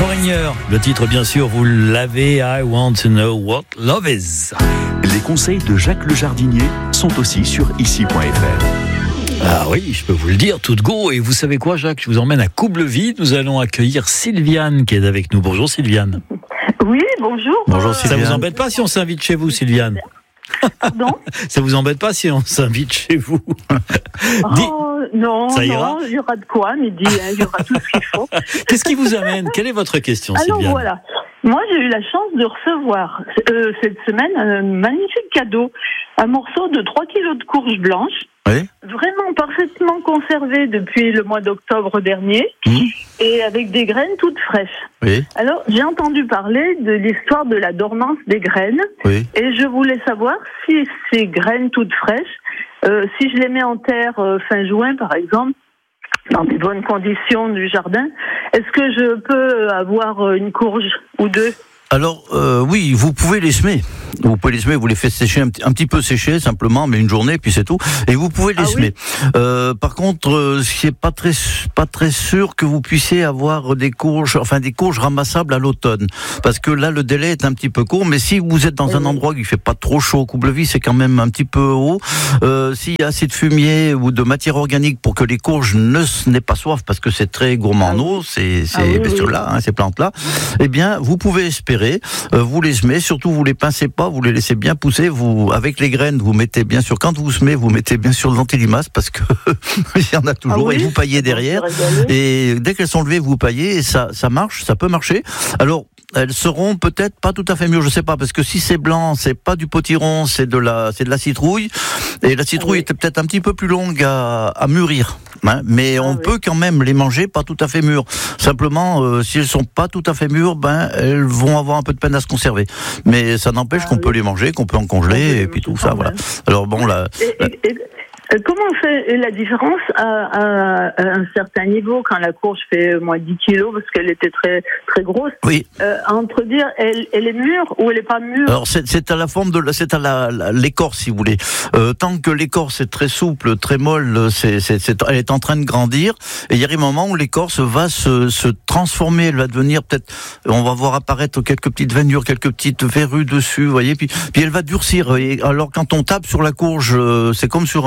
Foreigner, le titre bien sûr, vous l'avez, I Want to Know What Love Is. Les conseils de Jacques le Jardinier sont aussi sur ici.fr. Ah oui, je peux vous le dire, tout de go. Et vous savez quoi, Jacques, je vous emmène à Coubleville. Nous allons accueillir Sylviane qui est avec nous. Bonjour Sylviane. Oui, bonjour. Bonjour Sylviane. Ça vous embête pas si on s'invite chez vous, Sylviane? Pardon? Ça vous embête pas si on s'invite chez vous? Non, ça ira? il y aura de quoi, midi, il y aura tout ce qu'il faut. Qu'est-ce qui vous amène? Quelle est votre question, Alors Sylviane? voilà, moi j'ai eu la chance de recevoir cette semaine un magnifique cadeau, un morceau de 3 kilos de courge blanche, Oui. vraiment parfaitement conservé depuis le mois d'octobre dernier, et avec des graines toutes fraîches. Oui. Alors, j'ai entendu parler de l'histoire de la dormance des graines, Oui. et je voulais savoir si ces graines toutes fraîches, si je les mets en terre fin juin, par exemple, dans des bonnes conditions du jardin, est-ce que je peux avoir une courge ou deux? Alors oui, vous pouvez les semer. Vous pouvez les semer, vous les faites sécher un petit peu sécher simplement, mais une journée puis c'est tout. Et vous pouvez les semer. Oui. Par contre, c'est pas très sûr que vous puissiez avoir des courges ramassables à l'automne, parce que là le délai est un petit peu court. Mais si vous êtes dans un endroit où il fait pas trop chaud, Coubleville c'est quand même un petit peu haut. S'il y a assez de fumier ou de matière organique pour que les courges n'aient pas soif, parce que c'est très gourmand en eau, ces bestioles-là, ces plantes-là, eh bien vous pouvez espérer. Vous les semez, surtout vous les pincez pas, vous les laissez bien pousser. Vous, avec les graines, vous mettez bien sûr, quand vous semez, vous mettez bien sûr de l'antilimace, parce que il y en a toujours, et vous paillez derrière. Et dès qu'elles sont levées, vous paillez, et ça marche, ça peut marcher. Alors, elles seront peut-être pas tout à fait mûres, je sais pas, parce que si c'est blanc, c'est pas du potiron, c'est de la citrouille, et la citrouille était peut-être un petit peu plus longue à mûrir. Hein, mais on peut quand même les manger pas tout à fait mûres. Simplement, si elles sont pas tout à fait mûres, elles vont avoir un peu de peine à se conserver. Mais ça n'empêche qu'on peut les manger, qu'on peut en congeler, et puis tout ça, voilà. Alors bon, là. Comment on fait la différence à un certain niveau, quand la courge fait moins 10 kilos, parce qu'elle était très, très grosse, entre dire elle est mûre ou elle n'est pas mûre? Alors c'est à la forme c'est à l'écorce, si vous voulez. Tant que l'écorce est très souple, très molle, elle est en train de grandir, et il y a un moment où l'écorce va se transformer, elle va devenir peut-être, on va voir apparaître quelques petites veinures, quelques petites verrues dessus, vous voyez, puis elle va durcir. Et alors quand on tape sur la courge, c'est comme sur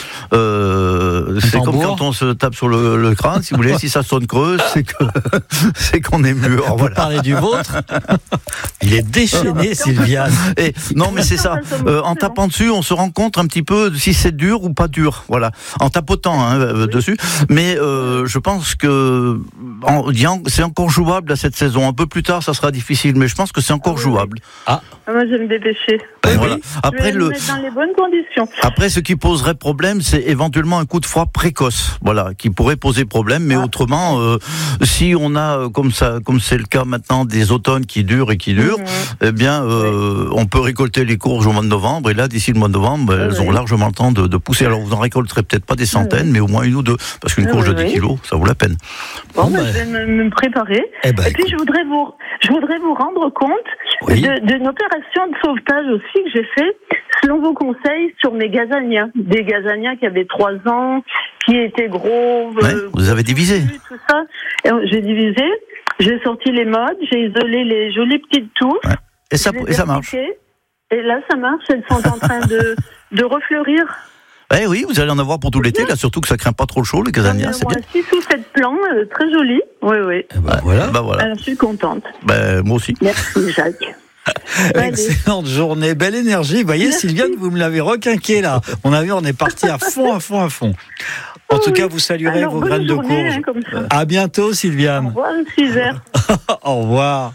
c'est comme quand on se tape sur le crâne, si vous voulez. Si ça sonne creux, c'est qu'on est mûr. Vous parlez du vôtre? Il est déchaîné, Sylviane. Et non, mais c'est ça. En tapant dessus, on se rend compte un petit peu si c'est dur ou pas dur. Voilà. En tapotant dessus. Mais je pense que c'est encore jouable à cette saison. Un peu plus tard, ça sera difficile, mais je pense que c'est encore jouable. Moi, je vais me dépêcher. Voilà. Après, je vais me mettre dans les bonnes conditions. Après, ce qui poserait problème, c'est éventuellement un coup de froid précoce, voilà, qui pourrait poser problème. Mais autrement, si on a comme c'est le cas maintenant, des automnes qui durent, eh bien, on peut récolter les courges au mois de novembre. Et là, d'ici le mois de novembre, elles ont largement le temps de pousser. Alors, vous en récolterez peut-être pas des centaines, mais au moins une ou deux, parce qu'une courge de 10 kilos, ça vaut la peine. Bon, je vais me préparer. Et puis, je voudrais vous rendre compte d'une opération de sauvetage aussi que j'ai fait, selon vos conseils, sur mes gazanias. Des gazanias qui avaient 3 ans, qui étaient gros. Vous avez divisé. Tout ça. Et j'ai divisé, j'ai sorti les modes, j'ai isolé les jolies petites touches. Ouais. Et ça marche. Et là, ça marche, elles sont en train de refleurir. Eh oui, vous allez en avoir pour tout l'été, là, surtout que ça craint pas trop le chaud, les gazanias, c'est bien. 6 ou 7 plants, très jolis. Oui. Voilà. Alors, je suis contente. Moi aussi. Merci, Jacques. Excellente journée, belle énergie. Vous voyez, Sylviane, vous me l'avez requinqué là. On est parti à fond. En tout cas, vous saluerez vos graines de courge. À bientôt, Sylviane. Au revoir, 6h. Au revoir.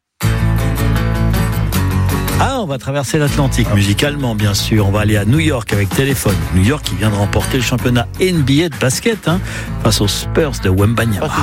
On va traverser l'Atlantique musicalement, bien sûr. On va aller à New York avec Téléphone. New York qui vient de remporter le championnat NBA de basket face aux Spurs de Wembanyama.